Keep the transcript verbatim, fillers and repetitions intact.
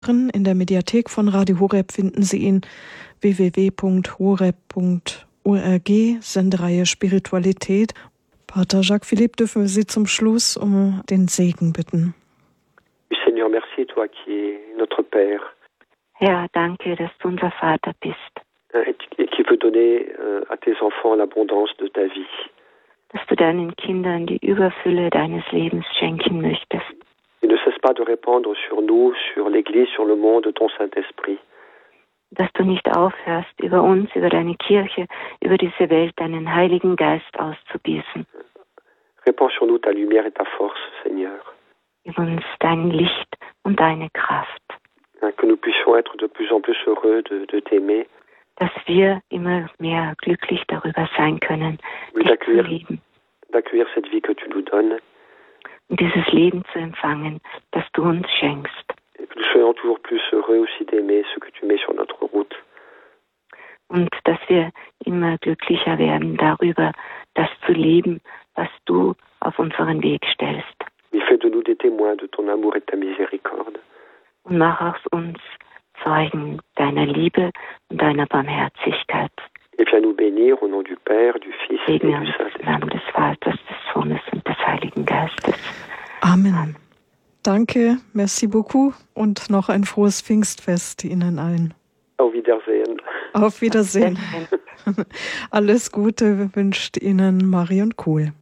In der Mediathek von Radio Horeb finden Sie ihn w w w punkt horeb punkt org, Sendereihe Spiritualität. Pater Jacques Philippe, dürfen wir Sie zum Schluss um den Segen bitten. Seigneur, merci, toi qui es notre Père. Herr, danke, dass du unser Vater bist. Et qui veut donner à tes enfants l'abondance de ta vie. Dass du deinen Kindern die Überfülle deines Lebens schenken möchtest. Et ne cesse pas de répandre sur nous, sur l'Église, sur le monde, ton Saint-Esprit. Dass du nicht aufhörst, über uns, über deine Kirche, über diese Welt deinen Heiligen Geist auszugießen. Répands sur nous ta lumière et ta force, Seigneur. Gib uns dein Licht und deine Kraft. Que nous puissions être de plus en plus heureux de, de t'aimer. Dass wir immer mehr glücklich darüber sein können, dich zu lieben. D'accueillir cette vie que tu nous donnes. Und dieses Leben zu empfangen, das du uns schenkst. Et que nous soyons toujours plus heureux aussi d'aimer ce que tu mets sur notre route. Und dass wir immer glücklicher werden darüber, das zu lieben, was du auf unseren Weg stellst. Il fait de nous des témoins de ton amour et de ta miséricorde. Und mach aus uns Zeugen deiner Liebe und deiner Barmherzigkeit. Et viens nous bénir au nom du Père, du Fils Segne et du uns Saint-Esprit. im Namen des Vaters, des Sohnes und des Heiligen Geistes. Amen. Amen. Danke, merci beaucoup und noch ein frohes Pfingstfest Ihnen allen. Auf Wiedersehen. Auf Wiedersehen. Alles Gute wünscht Ihnen Marion Kuhl.